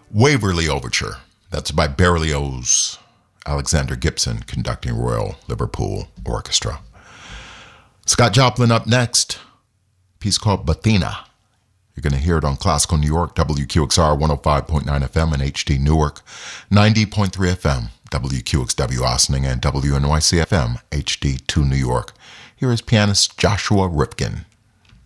Waverley Overture. That's by Berlioz. Alexander Gibson conducting Royal Liverpool Orchestra. Scott Joplin up next. A piece called Bathina. You're going to hear it on Classical New York, WQXR 105.9 FM and HD Newark, 90.3 FM, WQXW Ossining, and WNYC FM, HD2 New York. Here is pianist Joshua Rifkin.